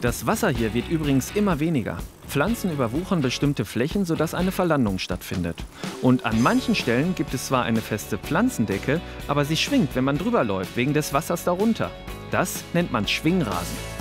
Das Wasser hier wird übrigens immer weniger. Pflanzen überwuchern bestimmte Flächen, sodass eine Verlandung stattfindet. Und an manchen Stellen gibt es zwar eine feste Pflanzendecke, aber sie schwingt, wenn man drüber läuft, wegen des Wassers darunter. Das nennt man Schwingrasen.